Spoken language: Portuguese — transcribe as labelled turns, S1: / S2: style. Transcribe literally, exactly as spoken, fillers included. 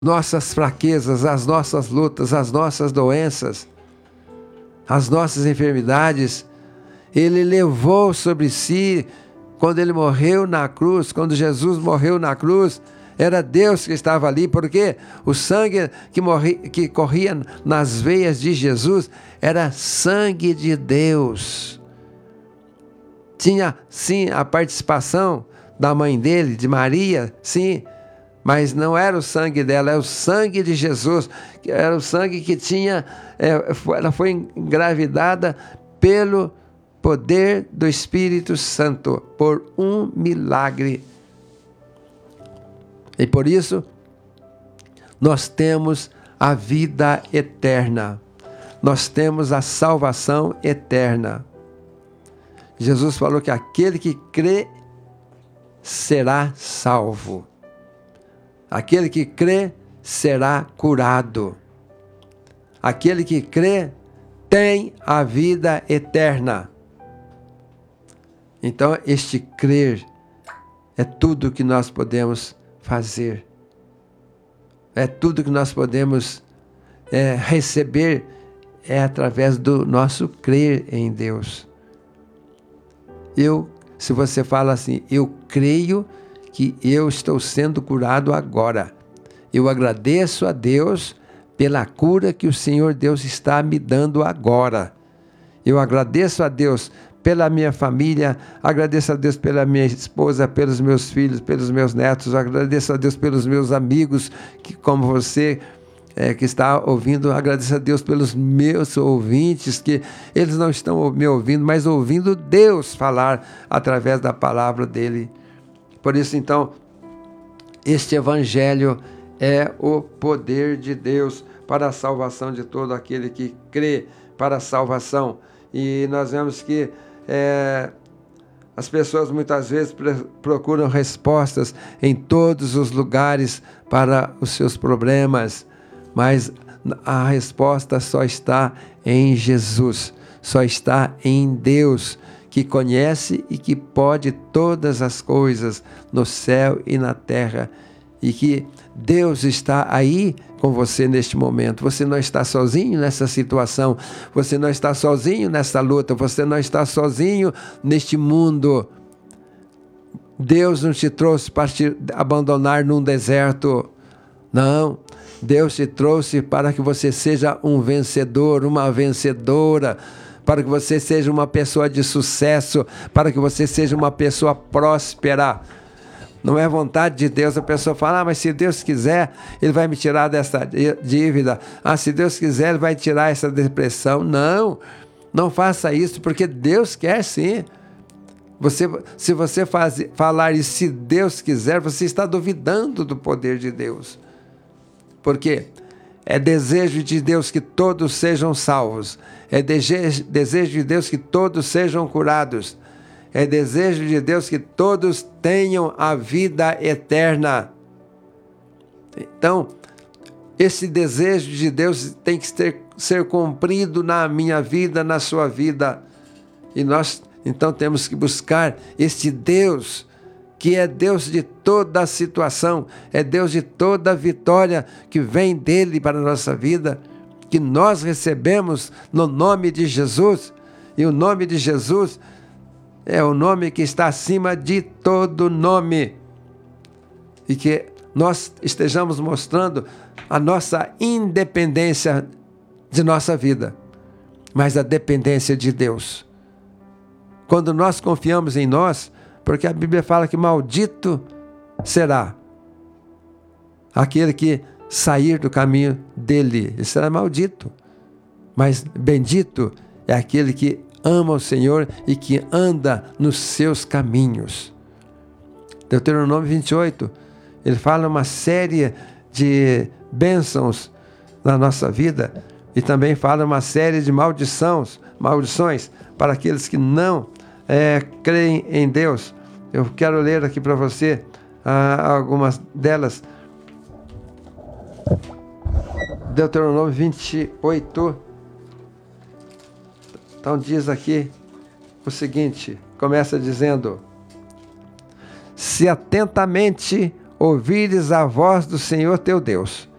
S1: nossas fraquezas, as nossas lutas, as nossas doenças, as nossas enfermidades. Ele levou sobre si, quando ele morreu na cruz, quando Jesus morreu na cruz, era Deus que estava ali, porque o sangue que, morri, que corria nas veias de Jesus era sangue de Deus. Tinha, sim, a participação da mãe dele, de Maria, sim, mas não era o sangue dela, era o sangue de Jesus, era o sangue que tinha, é, ela foi engravidada pelo poder do Espírito Santo, por um milagre. E por isso, nós temos a vida eterna, nós temos a salvação eterna. Jesus falou que aquele que crê será salvo. Aquele que crê será curado. Aquele que crê tem a vida eterna. Então, este crer é tudo que nós podemos fazer. É tudo que nós podemos é, receber, é através do nosso crer em Deus. Eu, se você fala assim, eu creio que eu estou sendo curado agora. Eu agradeço a Deus pela cura que o Senhor Deus está me dando agora. Eu agradeço a Deus pela minha família, agradeço a Deus pela minha esposa, pelos meus filhos, pelos meus netos, agradeço a Deus pelos meus amigos, que como você é, que está ouvindo, agradeço a Deus pelos meus ouvintes, que eles não estão me ouvindo, mas ouvindo Deus falar através da palavra dele. Por isso, então, este evangelho é o poder de Deus para a salvação de todo aquele que crê, para a salvação. E nós vemos que é, as pessoas muitas vezes procuram respostas em todos os lugares para os seus problemas, mas a resposta só está em Jesus, só está em Deus, que conhece e que pode todas as coisas no céu e na terra, e que Deus está aí com você neste momento. Você não está sozinho nessa situação, você não está sozinho nessa luta, você não está sozinho neste mundo. Deus não te trouxe para te abandonar num deserto, não. Deus te trouxe para que você seja um vencedor, uma vencedora, para que você seja uma pessoa de sucesso, para que você seja uma pessoa próspera. Não é vontade de Deus, a pessoa fala, ah, mas se Deus quiser, Ele vai me tirar dessa dívida. Ah, se Deus quiser, Ele vai tirar essa depressão. Não, não faça isso, porque Deus quer sim. Você, se você faz, falar e se Deus quiser, você está duvidando do poder de Deus. Porque é desejo de Deus que todos sejam salvos. É desejo, desejo de Deus que todos sejam curados. É desejo de Deus que todos tenham a vida eterna. Então, esse desejo de Deus tem que ter, ser cumprido na minha vida, na sua vida. E nós, então, temos que buscar este Deus, que é Deus de toda a situação, é Deus de toda a vitória que vem dele para a nossa vida, que nós recebemos no nome de Jesus. E o nome de Jesus é o nome que está acima de todo nome. E que nós estejamos mostrando a nossa independência de nossa vida, mas a dependência de Deus. Quando nós confiamos em nós, porque a Bíblia fala que maldito será aquele que sair do caminho dele. Ele será maldito. Mas bendito é aquele que ama o Senhor e que anda nos seus caminhos. Deuteronômio vinte e oito, ele fala uma série de bênçãos na nossa vida e também fala uma série de maldições, maldições para aqueles que não é, creem em Deus. Eu quero ler aqui para você ah, algumas delas. Deuteronômio vinte e oito. Então diz aqui o seguinte, começa dizendo: se atentamente ouvires a voz do Senhor teu Deus,